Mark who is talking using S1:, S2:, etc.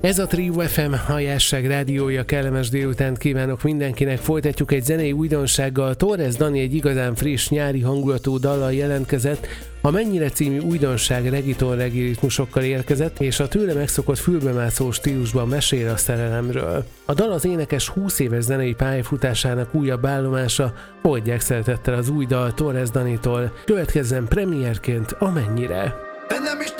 S1: Ez a Trio FM Hajásság rádiója, kellemes délutánt kívánok mindenkinek. Folytatjuk egy zenei újdonsággal. Torres Dani egy igazán friss, nyári hangulatú dallal jelentkezett. A Mennyire című újdonság reggaeton-reggae ritmusokkal érkezett, és a tőle megszokott fülbemászó stílusban mesél a szerelemről. A dal az énekes 20 éves zenei pályafutásának újabb állomása. Fogadják szeretettel az új dal Torres Danitól. Következzen premierként a Mennyire.
S2: Nem is